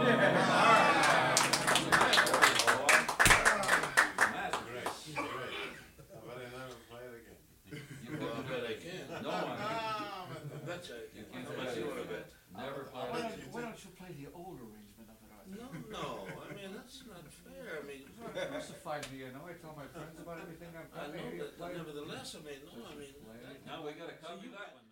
That's great. But I never play it again. Well, I bet I can. No one. I bet you I can. You can't How much play you it. wanna bet? Never I'll played bet it. you Why don't you play the old arrangement of it, Art? No, I mean, that's not fair, I mean, Crucified me, you know, I tell my friends about everything I'm I playing. know, but nevertheless, I mean, no, I mean. Play it. Now we gotta copy that one.